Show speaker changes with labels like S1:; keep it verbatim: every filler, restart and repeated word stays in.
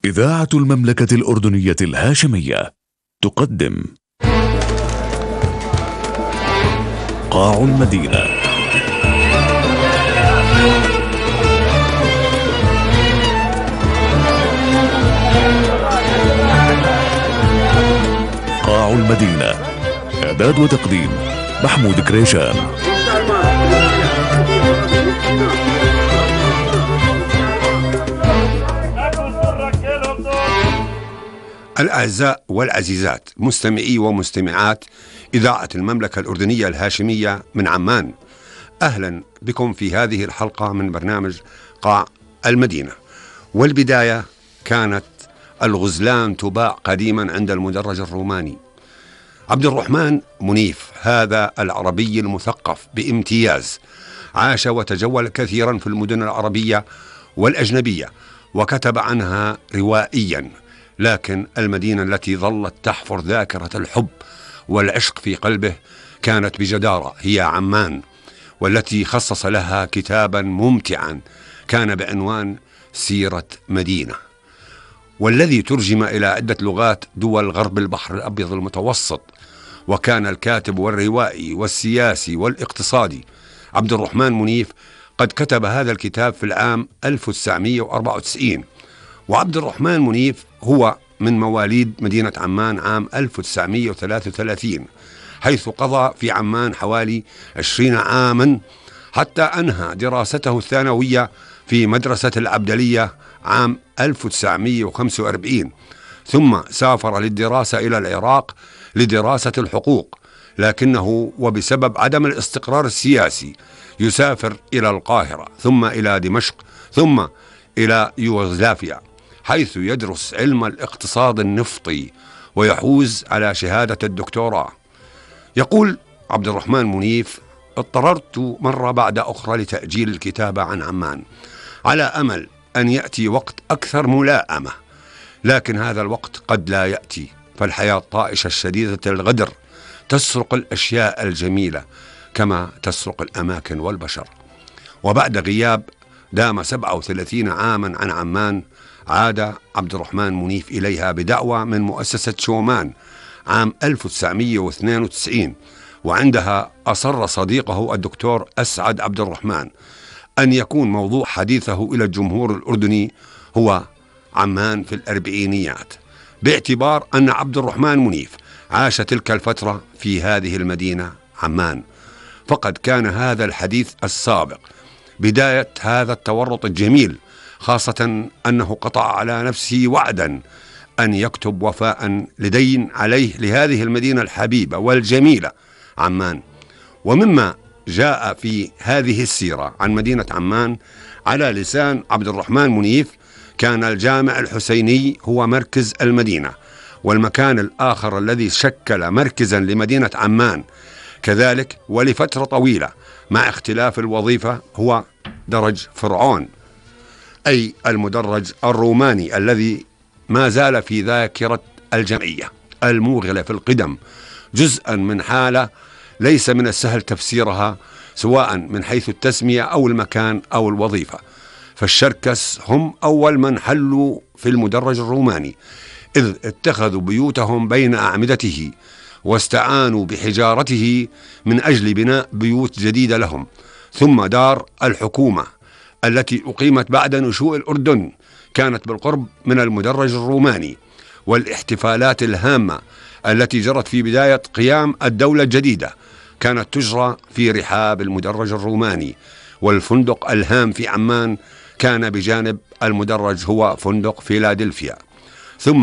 S1: إذاعة المملكة الأردنية الهاشمية تقدم قاع المدينة. قاع المدينة، إعداد وتقديم محمود كريشان.
S2: الأعزاء والعزيزات مستمعي ومستمعات إذاعة المملكة الأردنية الهاشمية من عمان، أهلا بكم في هذه الحلقة من برنامج قاع المدينة. والبداية كانت الغزلان تباع قديما عند المدرج الروماني. عبد الرحمن منيف هذا العربي المثقف بامتياز عاش وتجول كثيرا في المدن العربية والأجنبية وكتب عنها روائيا، لكن المدينة التي ظلت تحفر ذاكرة الحب والعشق في قلبه كانت بجدارة هي عمان، والتي خصص لها كتابا ممتعا كان بعنوان سيرة مدينة، والذي ترجم إلى عدة لغات دول غرب البحر الأبيض المتوسط. وكان الكاتب والروائي والسياسي والاقتصادي عبد الرحمن منيف قد كتب هذا الكتاب في العام ألف وتسعمائة وأربعة وتسعين. وعبد الرحمن منيف هو من مواليد مدينة عمان عام ألف وتسعمائة وثلاثة وثلاثين، حيث قضى في عمان حوالي عشرين عاما حتى أنهى دراسته الثانوية في مدرسة العبدلية عام ألف وتسعمائة وخمسة وأربعين، ثم سافر للدراسة إلى العراق لدراسة الحقوق، لكنه وبسبب عدم الاستقرار السياسي يسافر إلى القاهرة ثم إلى دمشق ثم إلى يوغوسلافيا، حيث يدرس علم الاقتصاد النفطي ويحوز على شهادة الدكتوراه. يقول عبد الرحمن منيف: اضطررت مرة بعد أخرى لتأجيل الكتابة عن عمان على أمل أن يأتي وقت أكثر ملائمة، لكن هذا الوقت قد لا يأتي، فالحياة طائشة الشديدة الغدر تسرق الأشياء الجميلة كما تسرق الأماكن والبشر. وبعد غياب دام سبعة وثلاثين عاما عن عمان، عاد عبد الرحمن منيف إليها بدعوة من مؤسسة شومان عام ألف وتسعمائة واثنين وتسعين، وعندها أصر صديقه الدكتور أسعد عبد الرحمن أن يكون موضوع حديثه إلى الجمهور الأردني هو عمان في الأربعينيات، باعتبار أن عبد الرحمن منيف عاش تلك الفترة في هذه المدينة عمان. فقد كان هذا الحديث السابق بداية هذا التورط الجميل، خاصة أنه قطع على نفسه وعدا أن يكتب وفاء لدين عليه لهذه المدينة الحبيبة والجميلة عمان. ومما جاء في هذه السيرة عن مدينة عمان على لسان عبد الرحمن منيف، كان الجامع الحسيني هو مركز المدينة، والمكان الآخر الذي شكل مركزا لمدينة عمان كذلك ولفترة طويلة مع اختلاف الوظيفة هو درج فرعون، أي المدرج الروماني الذي ما زال في ذاكرة الجمعية الموغلة في القدم جزءا من حالة ليس من السهل تفسيرها سواء من حيث التسمية أو المكان أو الوظيفة. فالشركس هم أول من حلوا في المدرج الروماني، إذ اتخذوا بيوتهم بين أعمدته واستعانوا بحجارته من أجل بناء بيوت جديدة لهم. ثم دار الحكومة التي أقيمت بعد نشوء الأردن كانت بالقرب من المدرج الروماني، والاحتفالات الهامة التي جرت في بداية قيام الدولة الجديدة كانت تجرى في رحاب المدرج الروماني. والفندق الهام في عمان كان بجانب المدرج هو فندق فيلادلفيا.